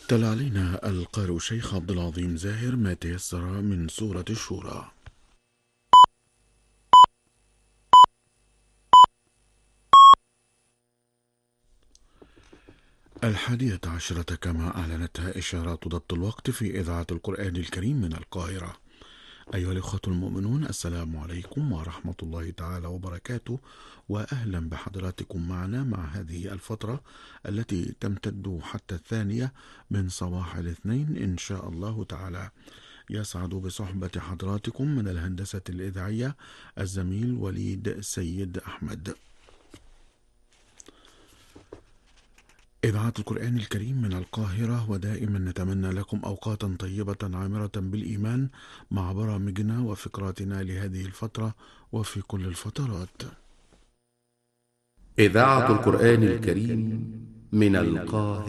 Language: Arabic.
تلا علينا القارئ الشيخ عبد العظيم زاهر ما تيسر من سورة الشورى. الحادية عشرة كما أعلنتها إشارات ضبط الوقت في إذاعة القرآن الكريم من القاهرة. أيها الإخوة المؤمنون، السلام عليكم ورحمة الله تعالى وبركاته، وأهلا بحضراتكم معنا مع هذه الفترة التي تمتد حتى 2 من صباح الاثنين إن شاء الله تعالى. يسعد بصحبة حضراتكم من الهندسة الإذاعية الزميل وليد سيد أحمد. إذاعة القرآن الكريم من القاهرة، ودائما نتمنى لكم أوقاتا طيبة عامرة بالإيمان مع برامجنا وفقراتنا لهذه الفترة وفي كل الفترات. إذاعة القرآن الكريم من القاهرة.